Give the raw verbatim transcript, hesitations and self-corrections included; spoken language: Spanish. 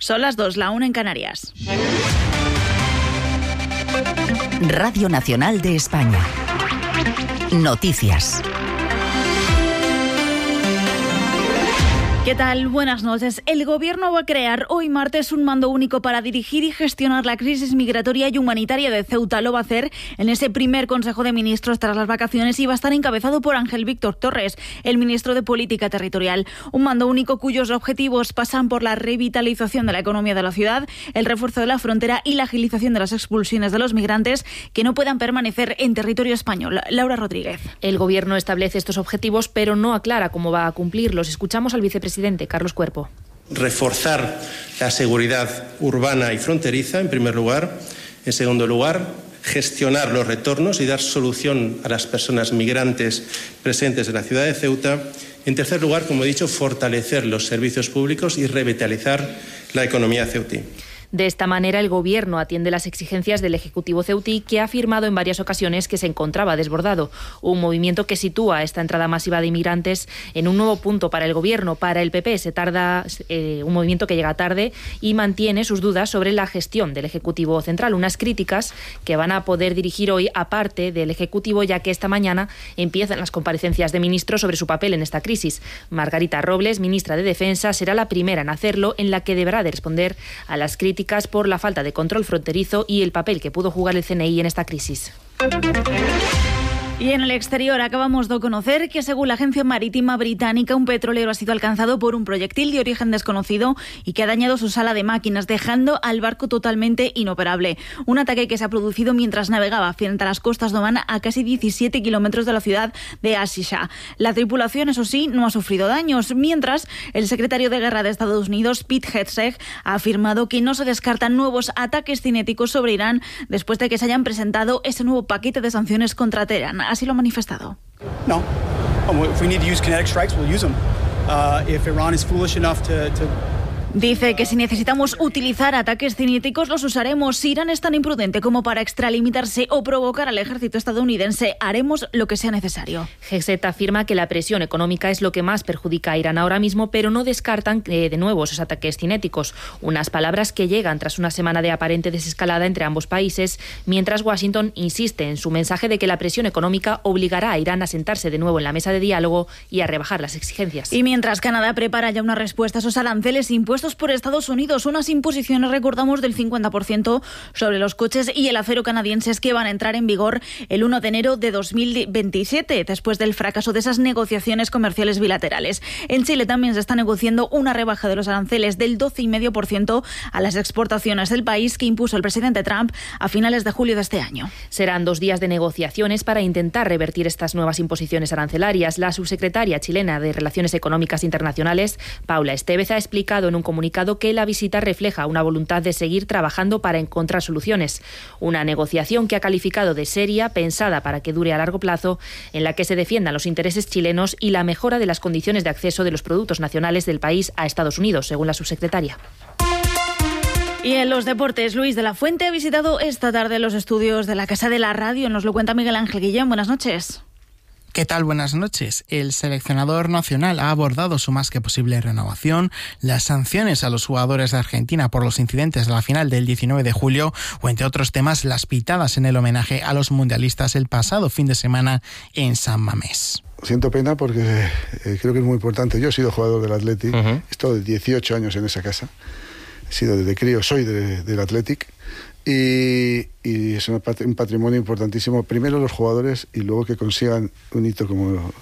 Son las dos, la una en Canarias. Radio Nacional de España. Noticias. ¿Qué tal? Buenas noches. El Gobierno va a crear hoy martes un mando único para dirigir y gestionar la crisis migratoria y humanitaria de Ceuta. Lo va a hacer en ese primer Consejo de Ministros tras las vacaciones y va a estar encabezado por Ángel Víctor Torres, el ministro de Política Territorial. Un mando único cuyos objetivos pasan por la revitalización de la economía de la ciudad, el refuerzo de la frontera y la agilización de las expulsiones de los migrantes que no puedan permanecer en territorio español. Laura Rodríguez. El Gobierno establece estos objetivos, pero no aclara cómo va a cumplirlos. Escuchamos al vicepresidente Carlos Cuerpo. Reforzar la seguridad urbana y fronteriza, en primer lugar. En segundo lugar, gestionar los retornos y dar solución a las personas migrantes presentes en la ciudad de Ceuta. En tercer lugar, como he dicho, fortalecer los servicios públicos y revitalizar la economía ceutí. De esta manera, el Gobierno atiende las exigencias del Ejecutivo ceutí, que ha afirmado en varias ocasiones que se encontraba desbordado. Un movimiento que sitúa esta entrada masiva de inmigrantes en un nuevo punto para el Gobierno. Para el P P se tarda eh, un movimiento que llega tarde y mantiene sus dudas sobre la gestión del Ejecutivo Central. Unas críticas que van a poder dirigir hoy aparte del Ejecutivo, ya que esta mañana empiezan las comparecencias de ministros sobre su papel en esta crisis. Margarita Robles, ministra de Defensa, será la primera en hacerlo, en la que deberá de responder a las críticas por la falta de control fronterizo y el papel que pudo jugar el C N I en esta crisis. Y en el exterior acabamos de conocer que, según la agencia marítima británica, un petrolero ha sido alcanzado por un proyectil de origen desconocido y que ha dañado su sala de máquinas, dejando al barco totalmente inoperable. Un ataque que se ha producido mientras navegaba frente a las costas de Omán, a casi diecisiete kilómetros de la ciudad de Ashisha. La tripulación, eso sí, no ha sufrido daños, mientras el secretario de Guerra de Estados Unidos, Pete Hegseth, ha afirmado que no se descartan nuevos ataques cinéticos sobre Irán después de que se hayan presentado ese nuevo paquete de sanciones contra Teherán. Así lo ha manifestado. No. If we need to use kinetic strikes, we'll use them. Uh, if Iran is foolish enough to, to... Dice que si necesitamos utilizar ataques cinéticos, los usaremos. Si Irán es tan imprudente como para extralimitarse o provocar al ejército estadounidense, haremos lo que sea necesario. Hegseth afirma que la presión económica es lo que más perjudica a Irán ahora mismo, pero no descartan eh, de nuevo esos ataques cinéticos. Unas palabras que llegan tras una semana de aparente desescalada entre ambos países, mientras Washington insiste en su mensaje de que la presión económica obligará a Irán a sentarse de nuevo en la mesa de diálogo y a rebajar las exigencias. Y mientras Canadá prepara ya una respuesta a esos aranceles impuestos por Estados Unidos, unas imposiciones, recordamos, del cincuenta por ciento sobre los coches y el acero canadienses que van a entrar en vigor el primero de enero de dos mil veintisiete, después del fracaso de esas negociaciones comerciales bilaterales. En Chile también se está negociando una rebaja de los aranceles del doce coma cinco por ciento a las exportaciones del país que impuso el presidente Trump a finales de julio de este año. Serán dos días de negociaciones para intentar revertir estas nuevas imposiciones arancelarias. La subsecretaria chilena de Relaciones Económicas Internacionales, Paula Estevez, ha explicado en un comunicado que la visita refleja una voluntad de seguir trabajando para encontrar soluciones. Una negociación que ha calificado de seria, pensada para que dure a largo plazo, en la que se defiendan los intereses chilenos y la mejora de las condiciones de acceso de los productos nacionales del país a Estados Unidos, según la subsecretaria. Y en los deportes, Luis de la Fuente ha visitado esta tarde los estudios de la Casa de la Radio. Nos lo cuenta Miguel Ángel Guillén. Buenas noches. ¿Qué tal? Buenas noches. El seleccionador nacional ha abordado su más que posible renovación, las sanciones a los jugadores de Argentina por los incidentes de la final del diecinueve de julio o, entre otros temas, las pitadas en el homenaje a los mundialistas el pasado fin de semana en San Mamés. Siento pena porque eh, creo que es muy importante. Yo he sido jugador del Athletic, uh-huh. He estado de dieciocho años en esa casa, he sido desde crío, soy de, del Athletic. Y, y es un patrimonio importantísimo, primero los jugadores y luego que consigan un hito como